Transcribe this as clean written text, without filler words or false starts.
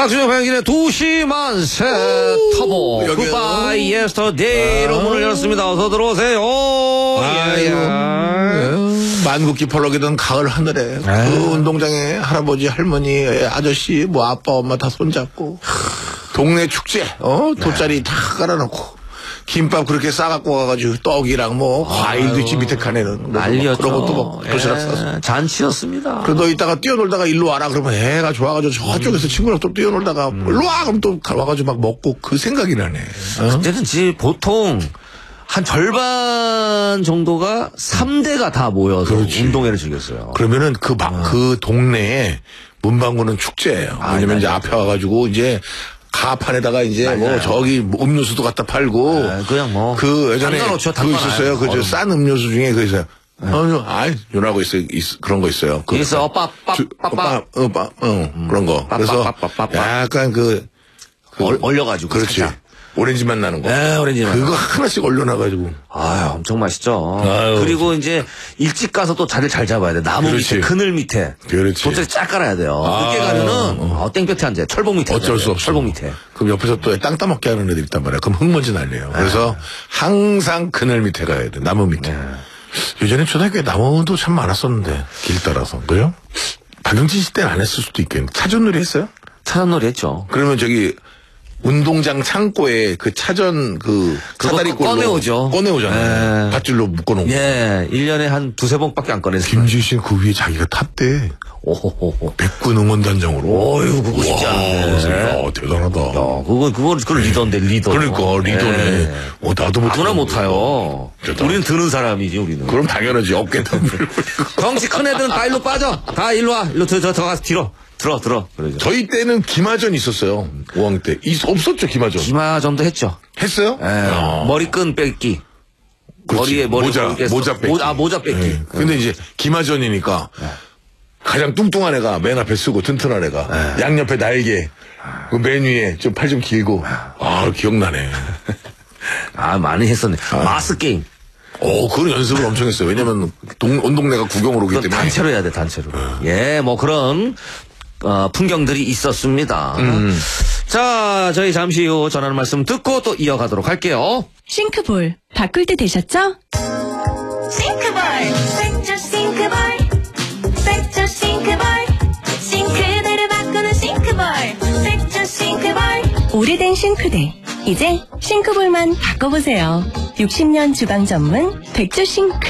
박준영 방송의 2시 만세 터보 굿바이 예스터데이로 문을 열었습니다. 어서 들어오세요. 만국기 펄럭이던 가을 하늘에 그 운동장에 할아버지 할머니 아저씨 뭐 아빠 엄마 다 손잡고 동네 축제 돗자리 다 깔아놓고 김밥 그렇게 싸갖고 가가지고 떡이랑 뭐 과일도 있지 밑에 칸에는 난리였죠. 그런 것도 먹고 도시락 싸서 잔치였습니다. 그래도 이따가 뛰어놀다가 일로 와라 그러면 애가 좋아가지고 저쪽에서 친구랑 또 뛰어놀다가 일로 와 그럼 또 와가지고 막 먹고 그 생각이 나네. 그때는 보통 한 절반 정도가 3대가 다 모여서 그렇지. 운동회를 즐겼어요. 그러면은 그 동네에 문방구는 축제예요. 왜냐면 이제 앞에 와가지고 이제 가판에다가 이제 맞아요. 뭐 저기 음료수도 갖다 팔고 그냥 뭐 그 예전에 당가놓죠, 그거 있었어요. 그 싼 음료수 중에 그 있어요. 요라고 있어요. 그런 거 있어요. 그 있어 빠빠빠빠 그런 거. 그래서 약간 얼려가지고 그렇지. 살짝. 오렌지 맛 나는 거. 네, 오렌지 맛. 그거 하나씩 얼려놔가지고. 아유, 엄청 맛있죠. 아유. 그리고 이제 일찍 가서 또 자리를 잘 잡아야 돼. 나무 그렇지. 밑에, 그늘 밑에. 그렇지. 돗자리 쫙 깔아야 돼요. 늦게 가면은 땡볕에 앉아요. 철봉 밑에. 어쩔 수 없어. 철봉 밑에. 그럼 옆에서 또 땅 따먹게 하는 애들 있단 말이야. 그럼 흙먼지 날려요. 그래서 항상 그늘 밑에 가야 돼. 나무 밑에. 예전에 초등학교에 나무도 참 많았었는데 길 따라서. 그래요? 박영진 씨 때는 안 했을 수도 있겠네. 차전놀이 했어요? 차전놀이 했죠. 그러면 저기 운동장 창고에 그 차전 사다리 꼴로 꺼내오잖아요. 밧줄로 묶어놓은 거. 예, 1년에 한 2-3번밖에 안 꺼냈어요. 김지희 씨는 그 위에 자기가 탔대. 오호호호. 백군 응원단장으로. 어휴, 그거 쉽지 않은데. 대단하다. 그걸 리더인데, 리더. 그러니까, 리더네. 나도 못 누구나 못타요. 우리는 드는 사람이지, 우리는. 그럼 당연하지. 어깨 덤벨. 덩치 큰 애들은 다 일로 빠져. 다 일로 와. 일로 들어가서 들어. 그러죠. 저희 때는 기마전 있었어요. 5학년 때. 없었죠, 기마전. 기마전도 했죠. 했어요? 머리끈 뺏기. 그렇지. 모자 뺏기. 모자 뺏기. 네. 근데 이제 기마전이니까 가장 뚱뚱한 애가 맨 앞에 쓰고 튼튼한 애가 양옆에 날개. 그 맨 위에 좀 팔 좀 길고. 기억나네. 많이 했었네. 마스 게임. 그런 연습을 엄청 했어요. 왜냐면 온 동네가 구경을 오기 때문에. 단체로 해야 돼, 단체로. 예, 뭐 그런 풍경들이 있었습니다. 자, 저희 잠시 후 전하는 말씀 듣고 또 이어가도록 할게요. 싱크볼 바꿀 때 되셨죠? 싱크볼 백조 싱크볼 백조 싱크볼 싱크대를 바꾸는 싱크볼 백조 싱크볼 오래된 싱크대 이제 싱크볼만 바꿔보세요. 60년 주방 전문 백조 싱크.